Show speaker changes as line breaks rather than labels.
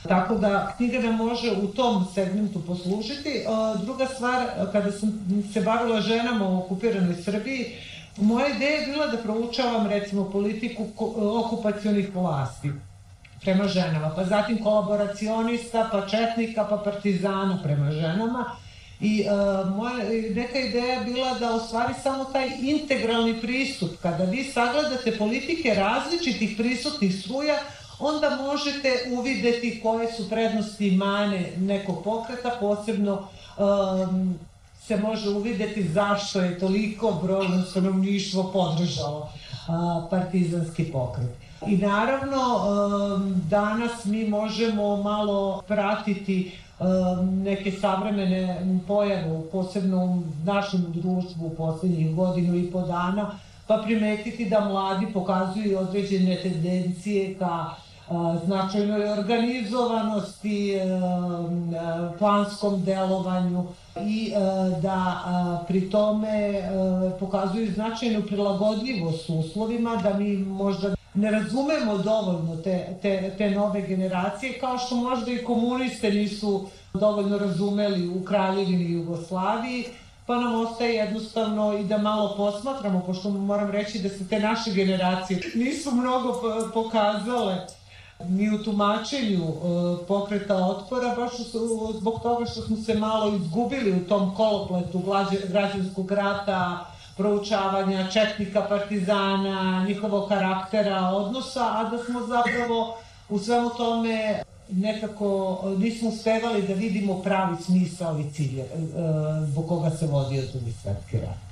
Tako da knjiga nam može u tom segmentu poslužiti. Druga stvar, kada sam se bavila ženama u okupiranoj Srbiji, moja ideja je bila da proučavam recimo politiku okupacionih vlasti prema ženama, pa zatim kolaboracionista, pa četnika, pa partizana prema ženama. I moja neka ideja je bila da u stvari samo taj integralni pristup, kada vi sagledate politike različitih prisutnih struja, onda možete uvideti koje su prednosti i mane nekog pokreta, posebno se može uvideti zašto je toliko brojno stanovništvo podržalo partizanski pokret. I naravno, danas mi možemo malo pratiti neke savremene pojave, posebno u našem društvu u poslednjih godinu i po dana, pa primetiti da mladi pokazuju određene tendencije ka značajnoj organizovanosti, planskom delovanju i da pri tome pokazuju značajnu prilagodljivost uslovima, da mi možda ne razumemo dovoljno te nove generacije, kao što možda i komuniste nisu dovoljno razumeli u Kraljevini Jugoslaviji, pa nam ostaje jednostavno i da malo posmatramo, pošto moram reći da se te naše generacije nisu mnogo pokazale ni u tumačenju pokreta otpora, baš zbog toga što smo se malo izgubili u tom kolopletu građanskog rata, proučavanja četnika, partizana, njihovog karaktera, odnosa, a da smo zapravo u svemu tome nekako nismo uspevali da vidimo pravi smisao i cilj zbog koga se vodio Drugi svetski rat.